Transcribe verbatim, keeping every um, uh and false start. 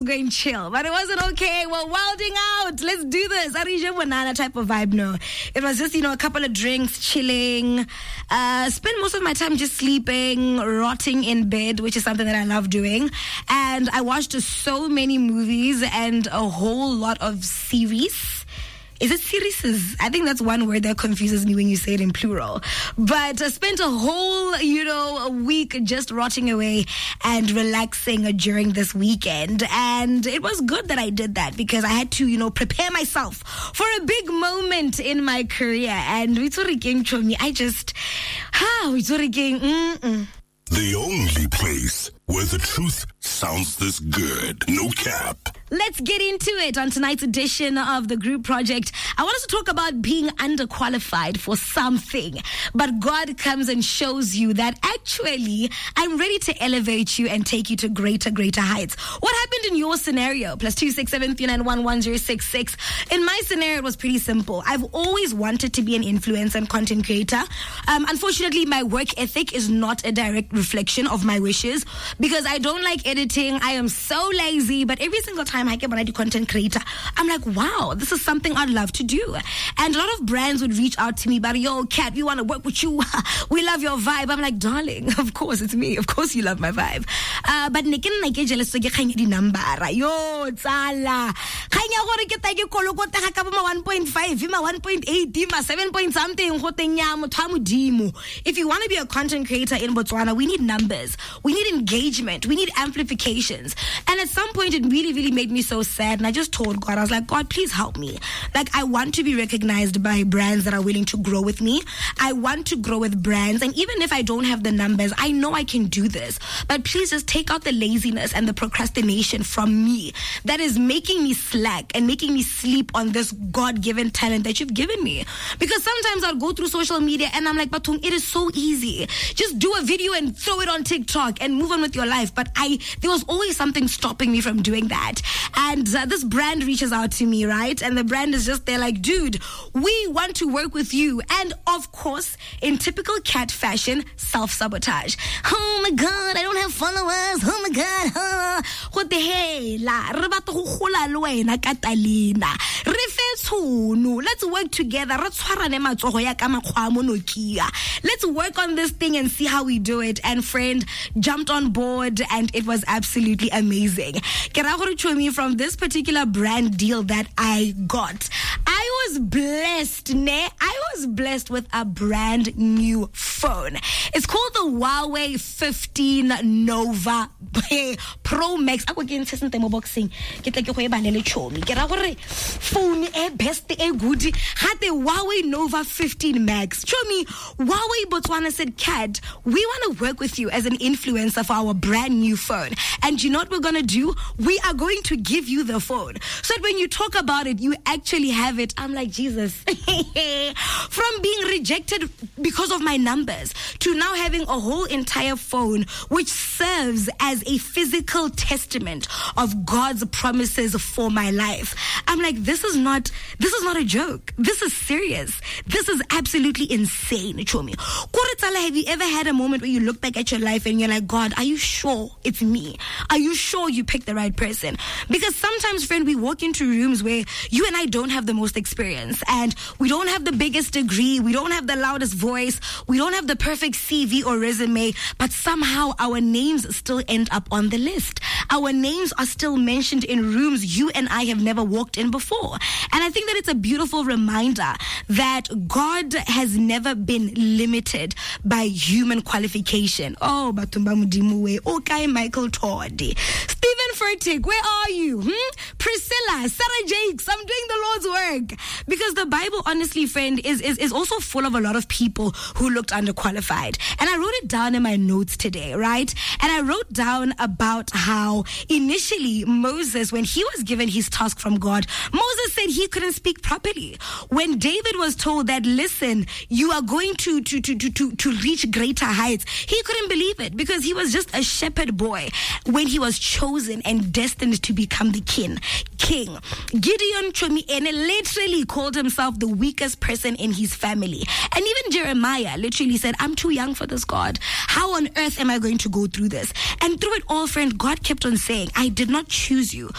go and chill. But it wasn't okay. We're wilding out. Let's do this. Arija banana type of vibe, no. It was just, you know, a couple of drinks, chilling. Uh, spent most of my time just sleeping, rotting in bed, which is something that I love doing. And I watched so many movies and a whole lot of series. Is it series? I think that's one word that confuses me when you say it in plural. But I spent a whole, you know, a week just rotting away and relaxing during this weekend. And it was good that I did that because I had to, you know, prepare myself for a big moment in my career. And I just, ah, mm-mm. The only place where the truth sounds this good. No cap. Let's get into it on tonight's edition of the Group Project. I want us to talk about being underqualified for something, but God comes and shows you that actually I'm ready to elevate you and take you to greater, greater heights. What happened in your scenario? Plus two six seven three nine one one zero six six. In my scenario, it was pretty simple. I've always wanted to be an influencer and content creator. Um, unfortunately, my work ethic is not a direct reflection of my wishes because I don't like editing. I am so lazy, but every single time I get when I do content creator, I'm like, wow, this is something I'd love to do. And a lot of brands would reach out to me, but yo, Kat, we want to work with you. We love your vibe. I'm like, darling, of course it's me. Of course you love my vibe. Uh, but ne ke nna ke jealous ke kganya di number. Yo, tsala. Kganya gore ke ta ke kolokota ga ka ba one point five, ma one point eight, ma seven point something go tenya motho a modimo. If you want to be a content creator in Botswana, we need numbers. We need engagement. We need amplifications. And at some point it really, really made me so sad. And I just told God, I was like, God, please help me. Like, I want to be recognized by brands that are willing to grow with me. I want to grow with brands. And even if I don't have the numbers, I know I can do this. But please just take out the laziness and the procrastination from me that is making me slack and making me sleep on this God-given talent that you've given me. Because sometimes I'll go through social media and I'm like, Batung, it is so easy. Just do a video and throw it on TikTok and move on with your life. But I, there was always something stopping me from doing that. And uh, this brand reaches out to me, right? And the brand is just there like, dude, we want to work with you. And of course, in typical Kat fashion, self-sabotage. Oh my God, I don't have followers. Oh my God. Huh? What the hell? Let's work together. Let's work on this thing and see how we do it. And friend jumped on board and it was absolutely amazing. From this particular brand deal that I got, I was blessed, ne? I was blessed with a brand new phone. It's called the Huawei fifteen Nova Pro Max. Ako ke ntse mo boxing. Ke tla ke go e balele chomi. Ke ra gore phone e best e good. Had the Huawei Nova fifteen Max. Chomi, Huawei Botswana said, Kat, we want to work with you as an influencer for our brand new phone. And you know what we're going to do? We are going to give you the phone. So that when you talk about it, you actually have it. I'm like, Jesus. From being rejected because of my numbers to now having a whole entire phone which serves as a physical testament of God's promises for my life. I'm like, this is not, this is not a joke. This is serious. This is absolutely insane, Chomi. Have you ever had a moment where you look back at your life and you're like, God, are you sure it's me? Are you sure you picked the right person? Because sometimes, friend, we walk into rooms where you and I don't have the most experience and we don't have the biggest degree. We don't have the loudest voice. We don't have the perfect C V or resume, but somehow our names still end up on the list. Our names are still mentioned in rooms you and I have never walked in before. And I think that it's a beautiful reminder that God has never been limited by human qualification. Oh, Batumba Mudimuwe, okay, Michael Toddy. Stephen Furtick, where are you? Hmm? Priscilla, Sarah Jakes, I'm doing the Lord's work. Because the Bible, honestly, friend, is, is, is also full of a lot of people who looked underqualified. And I wrote it down in my notes today, right? And I wrote down about how initially Moses, when he was given his task from God, Moses said he couldn't speak properly. When David was told that, listen, you are going to, to, to, to, to, to reach greater heights, he couldn't believe it because he was just a shepherd boy when he was chosen and destined to become the king. King. Gideon Chomiene literally called himself the weakest person in his family. And even Jeremiah literally said, I'm too young for this, God. How on earth am I going to go through this? And through it all, friend, God kept on saying, I did not choose you